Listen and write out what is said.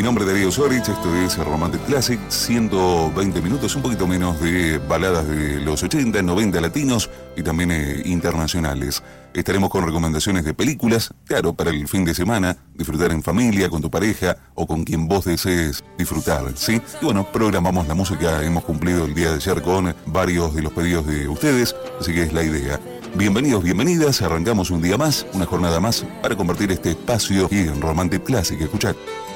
nombre es Darío Sorich, esto es Romantic Classic, 120 minutos, un poquito menos de baladas de los 80, 90 latinos y también internacionales. Estaremos con recomendaciones de películas, claro, para el fin de semana, disfrutar en familia, con tu pareja o con quien vos desees disfrutar, ¿sí? Y bueno, programamos la música, hemos cumplido el día de ayer con varios de los pedidos de ustedes, así que es la idea. Bienvenidos, bienvenidas, arrancamos un día más, una jornada más para compartir este espacio aquí en Romantic Classic. Escuchad.